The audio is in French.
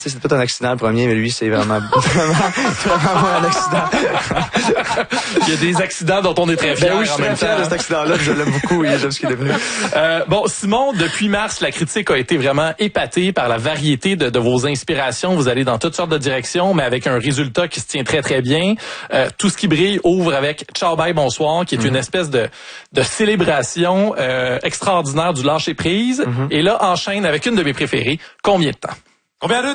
C'est peut-être un accident le premier, mais lui, c'est vraiment un accident. Il y a des accidents dont on est très fiers. Oui, je suis très fier de cet accident-là, je l'aime beaucoup et j'aime ce qu'il est devenu. Bon, Simon, depuis mars, la critique a été vraiment épatée par la variété de vos inspirations. Vous allez dans toutes sortes de directions, mais avec un résultat qui se tient très, très bien. Tout ce qui brille ouvre avec Ciao Bye Bonsoir, qui est une espèce de célébration extraordinaire du lâcher prise. Et là, enchaîne avec une de mes préférées. Combien de temps? Combien de